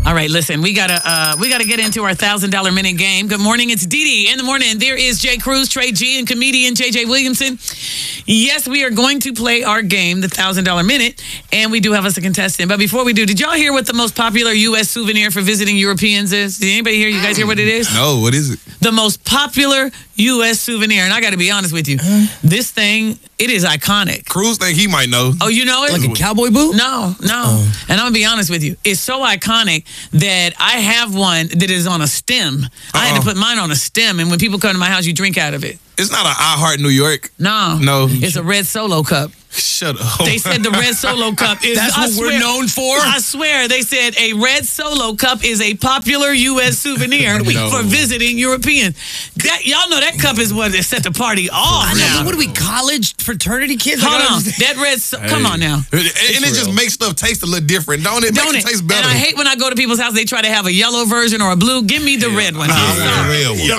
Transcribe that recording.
All right, listen, we gotta get into our $1,000 minute game. Good morning, it's Dee Dee. In the morning, there is Jay Cruz, Trey G, and comedian JJ Williamson. Yes, we are going to play our game, the $1,000 minute, and we do have us a contestant. But before we do, did y'all hear what the most popular U.S. souvenir for visiting Europeans is? Did anybody hear? You guys hear what it is? No, what is it? The most popular U.S. souvenir, and I got to be honest with you, this thing, it is iconic. Cruz think he might know. Oh, you know it? Like a cowboy boot? No. And I'm going to be honest with you. It's so iconic that I have one that is on a stem. I had to put mine on a stem, and when people come to my house, you drink out of it. It's not an I Heart New York. No. It's a red Solo cup. Shut up. They said the red Solo cup is... That's what we're known for? I swear. They said a red Solo cup is a popular U.S. souvenir for visiting Europeans. Y'all know that cup is what set the party off. I know, now. but what are we, college fraternity kids? Hold on. That red... Come on now. And it just makes stuff taste a little different, don't it? Makes it taste better. And I hate when I go to people's house, they try to have a yellow version or a blue. Give me the red one. Nah, I want a red one.